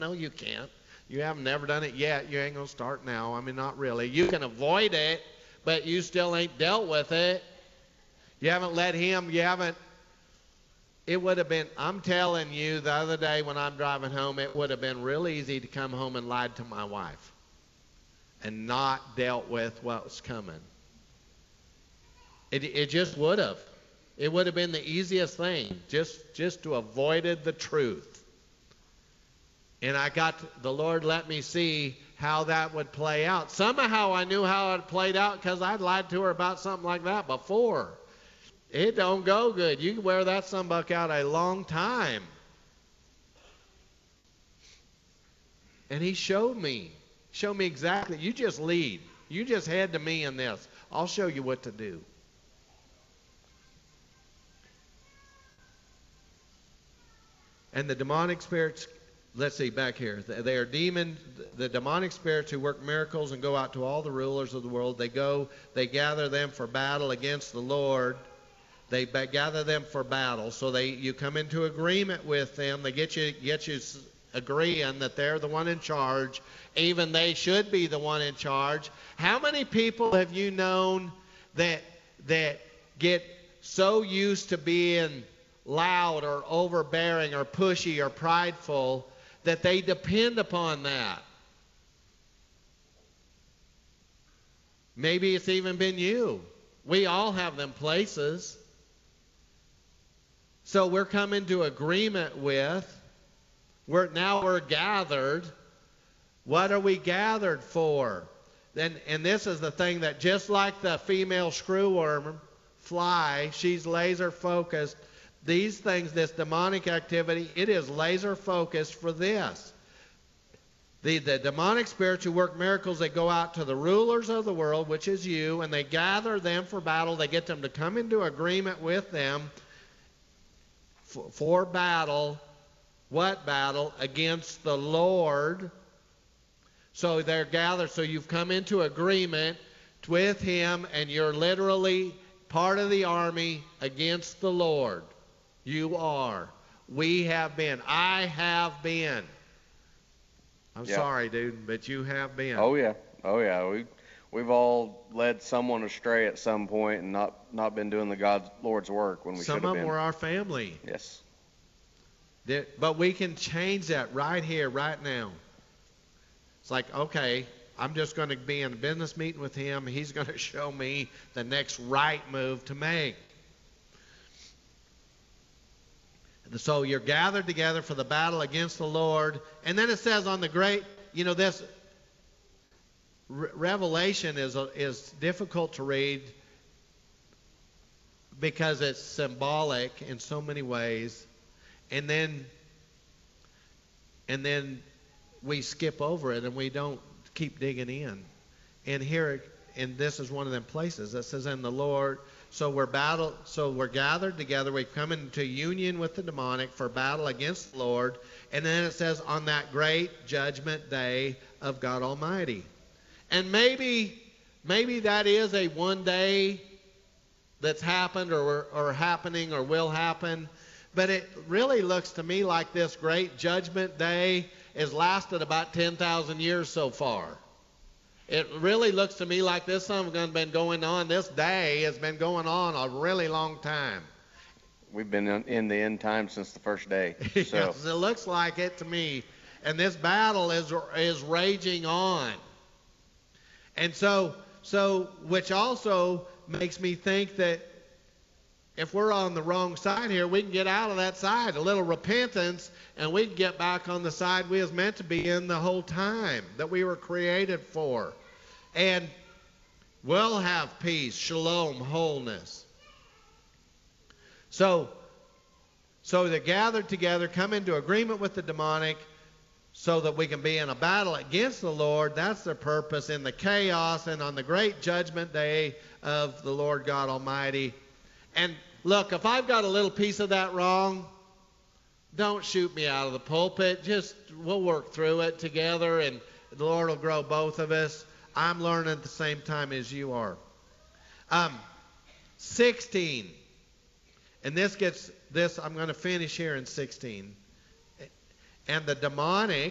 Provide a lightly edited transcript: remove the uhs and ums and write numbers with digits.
No, you can't. You haven't never done it yet. You ain't going to start now. I mean, not really. You can avoid it, but you still ain't dealt with it. You haven't let him, it would have been, I'm telling you, the other day when I'm driving home, it would have been real easy to come home and lied to my wife and not dealt with what was coming. It just would have. It would have been the easiest thing, just to avoided the truth. And the Lord let me see how that would play out. Somehow I knew how it played out because I'd lied to her about something like that before. It don't go good. You can wear that sunbuck out a long time. And he showed me exactly. You just lead. You just head to me in this. I'll show you what to do. And the demonic spirits, let's see back here. They are the demonic spirits who work miracles and go out to all the rulers of the world. They gather them for battle against the Lord. They gather them for battle. So you come into agreement with them. They get you agreeing that they're the one in charge. Even they should be the one in charge. How many people have you known that get so used to being loud or overbearing or pushy or prideful that they depend upon that? Maybe it's even been you. We all have them places. So we're coming to agreement with, we're gathered. What are we gathered for? And this is the thing that just like the female screwworm fly, she's laser focused. These things, this demonic activity, it is laser focused for this. The demonic spirits who work miracles, they go out to the rulers of the world, which is you, and they gather them for battle. They get them to come into agreement with them for battle. What battle? Against the Lord. So they're gathered. So you've come into agreement with him, and you're literally part of the army against the Lord. You are. We have been. I have been. I'm sorry, dude, but you have been. Oh yeah. We've all led someone astray at some point and not been doing the Lord's work when we should have been. Some of them were our family. Yes. But we can change that right here, right now. It's like, okay, I'm just going to be in a business meeting with him. He's going to show me the next right move to make. So you're gathered together for the battle against the Lord. And then it says on the great, this Revelation is difficult to read because it's symbolic in so many ways. And then we skip over it and we don't keep digging in. And this is one of them places that says, "In the Lord." So we're gathered together. We come into union with the demonic for battle against the Lord. And then it says, on that great judgment day of God Almighty. And maybe that is a one day that's happened or happening or will happen. But it really looks to me like this great judgment day has lasted about 10,000 years so far. It really looks to me like this been going on. This day has been going on a really long time. We've been in the end time since the first day. So. Yes, it looks like it to me. And this battle is raging on. And so which also makes me think that if we're on the wrong side here, we can get out of that side. A little repentance, and we can get back on the side we was meant to be in the whole time, that we were created for. And we'll have peace, shalom, wholeness. So they're gathered together, come into agreement with the demonic, so that we can be in a battle against the Lord. That's their purpose in the chaos and on the great judgment day of the Lord God Almighty. And look, if I've got a little piece of that wrong, don't shoot me out of the pulpit. We'll work through it together, and the Lord will grow both of us. I'm learning at the same time as you are. 16. And I'm going to finish here in 16. And the demonic